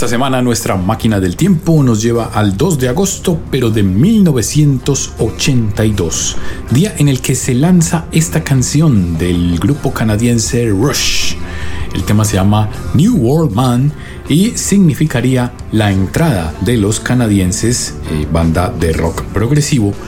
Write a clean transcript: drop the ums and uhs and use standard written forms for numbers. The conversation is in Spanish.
Esta semana nuestra máquina del tiempo nos lleva al 2 de agosto, pero de 1982, día en el que se lanza esta canción del grupo canadiense Rush. El tema se llama New World Man y significaría la entrada de los canadienses, banda de rock progresivo,